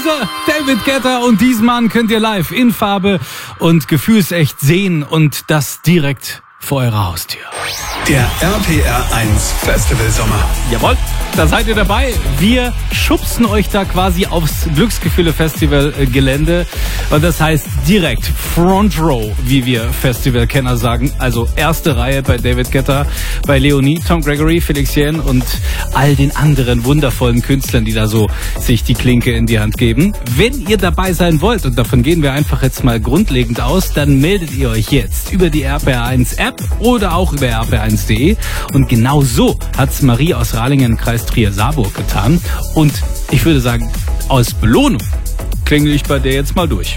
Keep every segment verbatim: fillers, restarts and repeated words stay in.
Ehre, David Guetta, und diesen Mann könnt ihr live in Farbe und gefühlsecht sehen, und das direkt vor eurer Haustür. Der R P R eins Festival Sommer. Jawohl, da seid ihr dabei. Wir schubsen euch da quasi aufs Glücksgefühle-Festival-Gelände. Und das heißt direkt Front Row, wie wir Festivalkenner sagen. Also erste Reihe bei David Guetta, bei Leonie, Tom Gregory, Felix Jähn und all den anderen wundervollen Künstlern, die da so sich die Klinke in die Hand geben. Wenn ihr dabei sein wollt, und davon gehen wir einfach jetzt mal grundlegend aus, dann meldet ihr euch jetzt über die R P R eins App oder auch über r p r eins punkt d e. Und genau so hat's Marie aus Ralingen, Kreis Trier-Saarburg getan. Und ich würde sagen, aus Belohnung klingel ich bei der jetzt mal durch.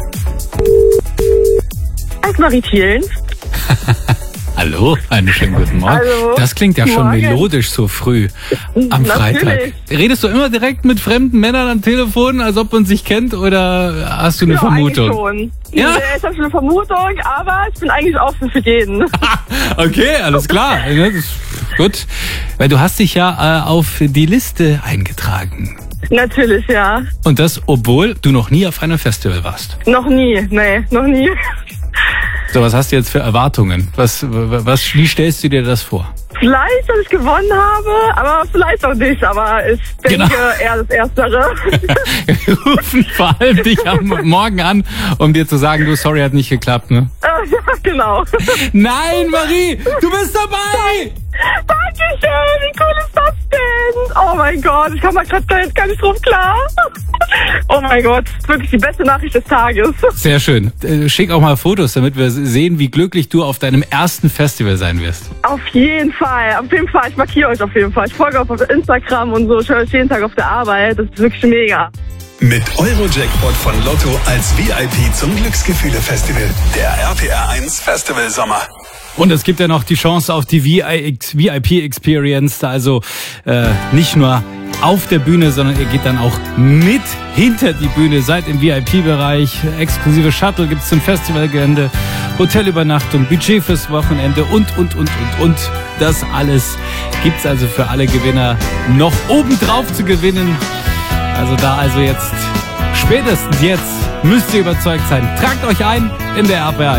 Als Marie Thielen. Hallo, einen schönen guten Morgen. Hallo. Das klingt ja schon Morgen. melodisch so früh am Natürlich. Freitag. Redest du immer direkt mit fremden Männern am Telefon, als ob man sich kennt, oder hast du eine Ja, Vermutung? eigentlich schon. Ja? Ich habe schon eine Vermutung, aber ich bin eigentlich offen für jeden. Okay, alles klar. Das ist gut. Weil du hast dich ja äh, auf die Liste eingetragen. Natürlich, ja. Und das, obwohl du noch nie auf einem Festival warst. Noch nie, nee, noch nie. So, was hast du jetzt für Erwartungen? Was, was, wie stellst du dir das vor? Vielleicht, dass ich gewonnen habe, aber vielleicht auch nicht. Aber ich denke Genau. eher das Erstere. Wir rufen vor allem dich am Morgen an, um dir zu sagen, du, sorry, hat nicht geklappt, ne? Ja, genau. Nein, Marie, du bist dabei! Dankeschön, wie cool ist das denn? Oh mein Gar ich komme mal gerade gar, gar nicht drauf klar. Oh mein Gott, das ist wirklich die beste Nachricht des Tages. Sehr schön. Äh, Schick auch mal Fotos, damit wir sehen, wie glücklich du auf deinem ersten Festival sein wirst. Auf jeden Fall, auf jeden Fall. Ich markiere euch auf jeden Fall. Ich folge euch auf Instagram und so. Ich höre euch jeden Tag auf der Arbeit. Das ist wirklich mega. Mit Euro-Jackpot von Lotto als V I P zum Glücksgefühle-Festival. Der R P R eins Festival Sommer. Und es gibt ja noch die Chance auf die V I P-Experience, da also äh, nicht nur auf der Bühne, sondern ihr geht dann auch mit hinter die Bühne, seid im V I P-Bereich, exklusive Shuttle gibt's zum Festivalgelände, Hotelübernachtung, Budget fürs Wochenende und, und, und, und, und. Das alles gibt's also für alle Gewinner noch obendrauf zu gewinnen. Also da also jetzt, spätestens jetzt, müsst ihr überzeugt sein. Tragt euch ein in der R P R.